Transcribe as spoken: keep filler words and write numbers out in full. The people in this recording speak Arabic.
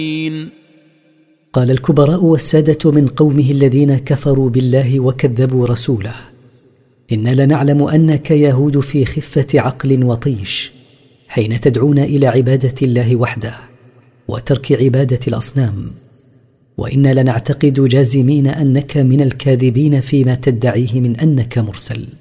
قال الكبراء والسادة من قومه الذين كفروا بالله وكذبوا رسوله: إنا لنعلم أنك يهود في خفة عقل وطيش حين تدعون إلى عبادة الله وحده وترك عبادة الأصنام، وإنا لنعتقد جازمين أنك من الكاذبين فيما تدعيه من أنك مرسل.